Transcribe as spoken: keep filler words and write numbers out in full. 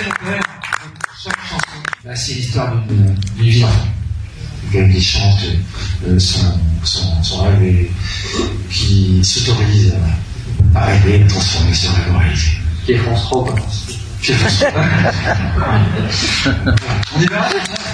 chaque chanson, bah, c'est l'histoire d'une vie d'enfant. Quelqu'un qui chante euh, son, son, son rêve et qui s'autorise à, à rêver, à transformer ce rêve en réalité. Qui est France trois, quoi. Qui est France trois. On y va.